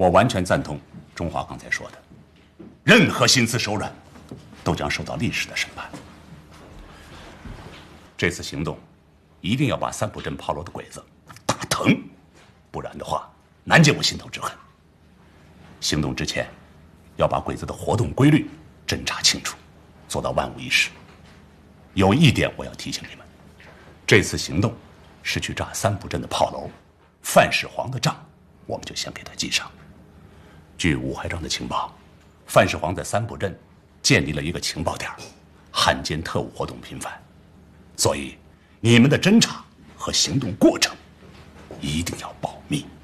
我完全赞同钟华刚才说的，任何心慈手软，都将受到历史的审判。这次行动，一定要把三浦镇炮楼的鬼子打疼，不然的话，难解我心头之恨。行动之前，要把鬼子的活动规律侦查清楚，做到万无一失。有一点我要提醒你们，这次行动是去炸三浦镇的炮楼，范世煌的账我们就先给他记上。据吴怀章的情报，范世煌在三浦镇建立了一个情报点，汉奸特务活动频繁，所以你们的侦查和行动过程一定要保密。